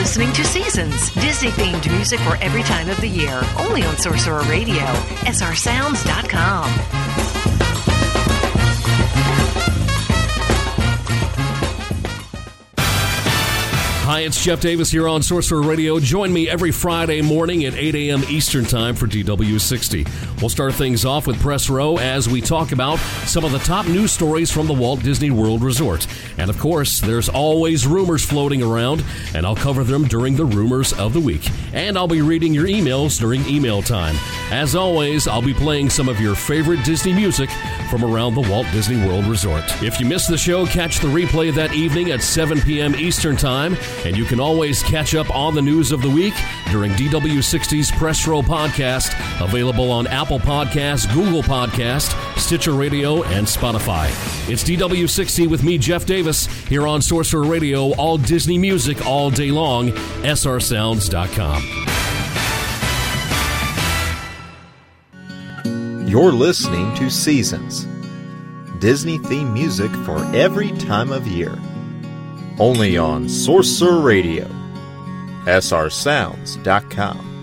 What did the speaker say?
listening to Seasons, Disney-themed music for every time of the year. Only on Sorcerer Radio, srsounds.com. Hi, it's Jeff Davis here on Sorcerer Radio. Join me every Friday morning at 8 a.m. Eastern Time for DW60. We'll start things off with Press Row as we talk about some of the top news stories from the Walt Disney World Resort. And of course, there's always rumors floating around, and I'll cover them during the Rumors of the Week. And I'll be reading your emails during email time. As always, I'll be playing some of your favorite Disney music from around the Walt Disney World Resort. If you missed the show, catch the replay that evening at 7 p.m. Eastern Time. And you can always catch up on the news of the week during DW60's Press Row podcast, available on Apple Podcasts, Google Podcasts, Stitcher Radio, and Spotify. It's DW60 with me, Jeff Davis, here on Sorcerer Radio, all Disney music all day long, srsounds.com. You're listening to Seasons, Disney theme music for every time of year. Only on Sorcerer Radio, srsounds.com.